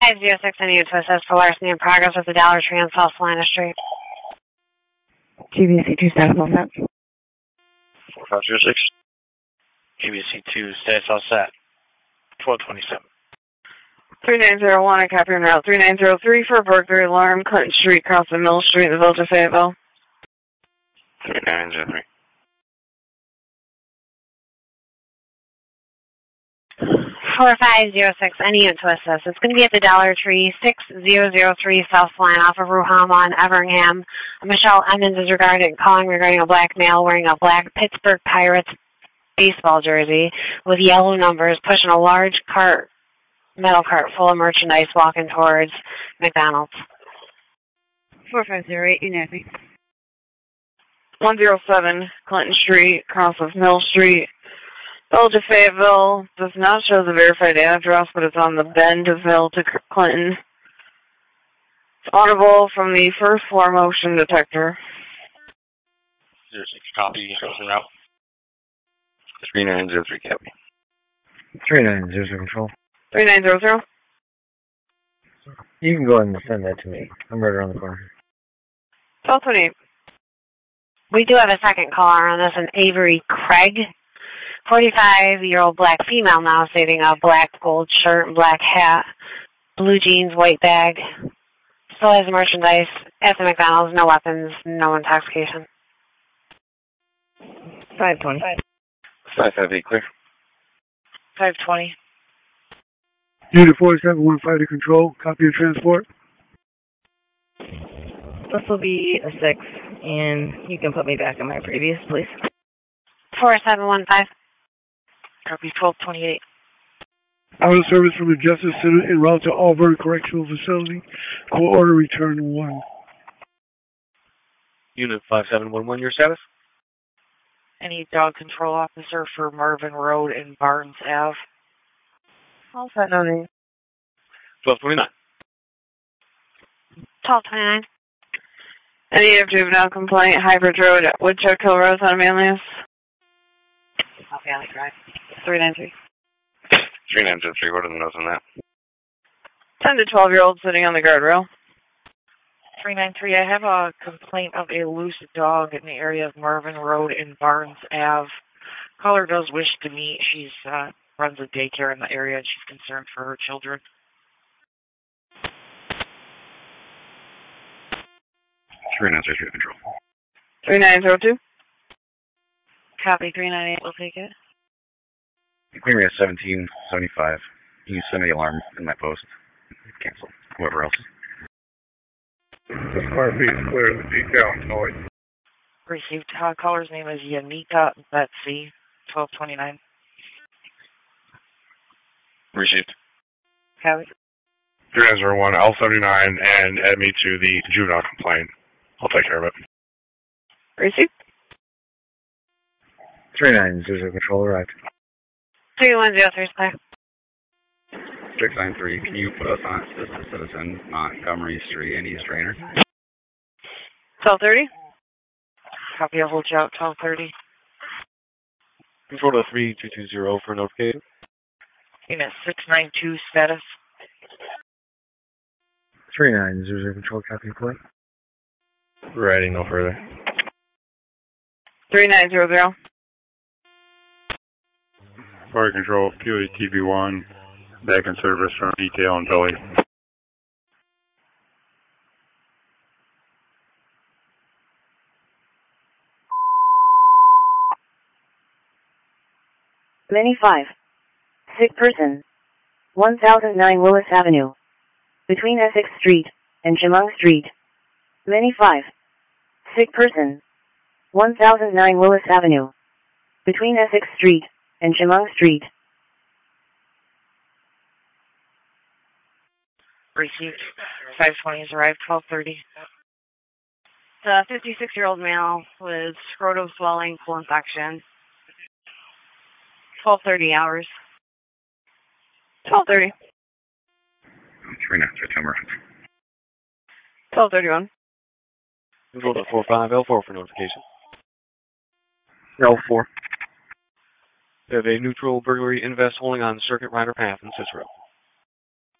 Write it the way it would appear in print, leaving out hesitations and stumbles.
506, I need to assess for larceny in progress with the Dollar Tree on South Salina Street. GBC 2 status all set. 4506. GBC 2 status all set. 1227. 3901, I copy on route 3903 for a burglary alarm, Clinton Street, crossing Mill Street in the Village of Fayetteville. 3903. 4506, I need to assist. It's going to be at the Dollar Tree, 6003 South Salina off of Ruhama in Everingham. Michelle Emmons is calling regarding a black male wearing a black Pittsburgh Pirates baseball jersey with yellow numbers, pushing a large metal cart full of merchandise, walking towards McDonald's. 4508, Unity. 107 Clinton Street, cross of Mill Street. Village of Fayetteville does not show the verified address, but it's on the bend of Mill to Clinton. It's audible from the first floor motion detector. 06 copy, route. 3903 copy. 3900 control. 3900. You can go ahead and send that to me. I'm right around the corner. 1228. We do have a second caller on this, an Avery Craig. 45-year-old black female now, stating a black gold shirt and black hat, blue jeans, white bag. Still has merchandise at the McDonald's, no weapons, no intoxication. 520. 558 clear. 520. Unit 4715 to control. Copy of transport. This will be a 6, and you can put me back in my previous, please. 4715. Copy 1228. Out of service from the Justice Center en route to Auburn Correctional Facility. Court order return 1. Unit 5711, your status? Any dog control officer for Marvin Road and Barnes Ave? All set, no name. 1229. 1229. Any of juvenile complaint, Hybrid Road, Woodchuck Hill Road on Manlius? Copy, Alley Drive. 393. 3903, what are the notes on that? 10 to 12-year-old sitting on the guardrail. 393, I have a complaint of a loose dog in the area of Marvin Road and Barnes Ave. Caller does wish to meet. She's runs a daycare in the area and she's concerned for her children. 3903 control. 3902. Copy 398, we'll take it. Query at 1775. Can you send me the alarm in my post? Cancel. Whoever else. This car B is clear of the detail noise. Received. Caller's name is Yanita Betsy, 1229. Received. Copy. 3901 L79 and add me to the juvenile complaint. I'll take care of it. Received. 3900 control arrived. 3103 clear. 693, can you put us on Assistant Citizen, Montgomery Street in East Rainer? 1230. Copy, I'll hold you out, 1230. Control to 3220 for notification. Unit 692, status. 3900 control, copy and play. Ready, no further. 3900. Fire control, QATV1, back in service from detail and Billy. Many 5. Sick person. 1009 Willis Avenue. Between Essex Street and Chemung Street. Many 5. Sick person. 1009 Willis Avenue. Between Essex Street and Chemung Street. Received. 520 has arrived, 1230. The 56-year-old male with scrotum swelling, full infection. 1230 hours. 1230. 3903, 1231. Control to 45 L4 for notification. L4. We have a neutral burglary invest holding on Circuit Rider Path in Cicero.